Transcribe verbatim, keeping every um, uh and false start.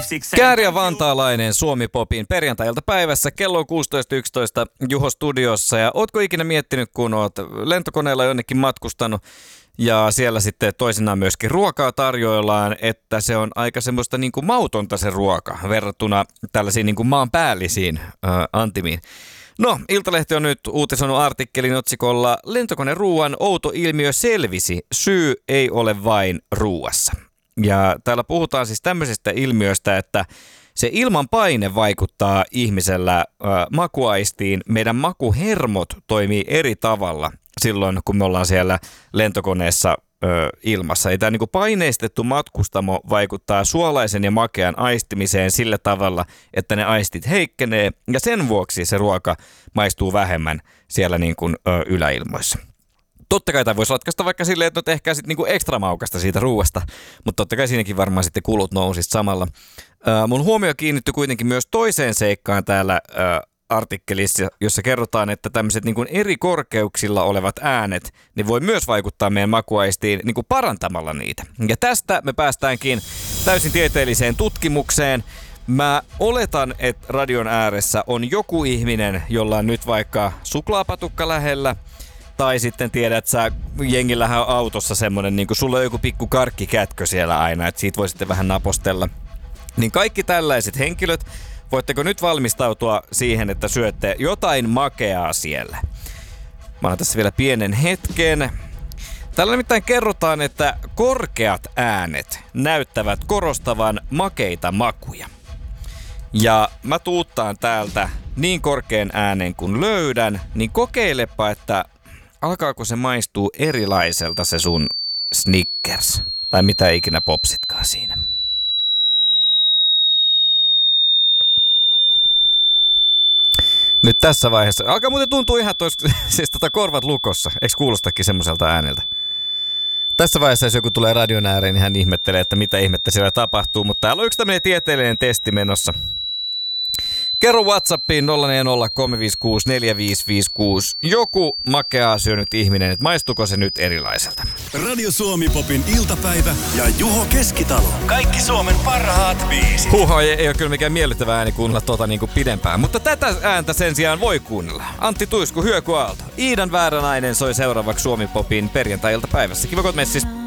Kääriä vantaalainen Suomi-popin perjantailta päivässä. Kello on kuusitoista yksitoista Juho studiossa. Ja ootko ikinä miettinyt, kun oot lentokoneella jonnekin matkustanut ja siellä sitten toisinaan myöskin ruokaa tarjoillaan, että se on aika semmoista niin kuin mautonta se ruoka verrattuna tällaisiin niin kuin maanpäällisiin äh, antimiin. No, Iltalehti on nyt uutisoinut artikkelin otsikolla "Lentokoneruuan outo ilmiö selvisi, syy ei ole vain ruuassa". Ja täällä puhutaan siis tämmöisestä ilmiöstä, että se ilman paine vaikuttaa ihmisellä äh, makuaistiin. Meidän makuhermot toimii eri tavalla silloin, kun me ollaan siellä lentokoneessa äh, ilmassa. Eli tämä niin kuin paineistettu matkustamo vaikuttaa suolaisen ja makean aistimiseen sillä tavalla, että ne aistit heikkenee ja sen vuoksi se ruoka maistuu vähemmän siellä niin kuin, äh, yläilmoissa. Totta kai tämä voisi ratkaista vaikka silleen, että no tehkää sitten niinku ekstra maukasta siitä ruuasta, mutta totta kai siinäkin varmaan sitten kulut nousisi samalla. Äh, mun huomio kiinnittyi kuitenkin myös toiseen seikkaan täällä äh, artikkelissa, jossa kerrotaan, että tämmöiset niinku eri korkeuksilla olevat äänet, niin voi myös vaikuttaa meidän makuaistiin niinku parantamalla niitä. Ja tästä me päästäänkin täysin tieteelliseen tutkimukseen. Mä oletan, että radion ääressä on joku ihminen, jolla on nyt vaikka suklaapatukka lähellä, tai sitten tiedät, että sä jengillähän on autossa semmonen, niin kuin sulla on joku pikku karkkikätkö siellä aina, että siitä voi sitten vähän napostella. Niin kaikki tällaiset henkilöt, voitteko nyt valmistautua siihen, että syötte jotain makeaa siellä? Mä annan tässä vielä pienen hetken. Täällä nimittäin kerrotaan, että korkeat äänet näyttävät korostavan makeita makuja. Ja mä tuuttaan täältä niin korkean äänen kun löydän, niin kokeilepa, että alkaako se maistuu erilaiselta se sun Snickers? Tai mitä ikinä popsitkaan siinä. Nyt tässä vaiheessa. Alkaa muuten tuntua ihan tois, siis tota korvat lukossa. Eikö kuulostakin semmoiselta ääneltä? Tässä vaiheessa, jos joku tulee radion ääreen, niin hän ihmettelee, että mitä ihmettä siellä tapahtuu. Mutta täällä on yksi tämmöinen tieteellinen testi menossa. Kerro WhatsAppiin nolla neljä nolla kolme viisi kuusi neljä viisi viisi kuusi. Joku makeaa syönyt ihminen, että maistuuko se nyt erilaiselta? Radio Suomi-popin iltapäivä ja Juho Keskitalo. Kaikki Suomen parhaat biisit. Huho, ei, ei ole kyllä mikään miellyttävä ääni kuunnella tota niinku pidempään, mutta tätä ääntä sen sijaan voi kuunnella. Antti Tuisku, Hyöky Aalto. Iidan Vääränäinen soi seuraavaksi Suomi-popin perjantai-iltapäivässä. Kiva, kun oot messissä.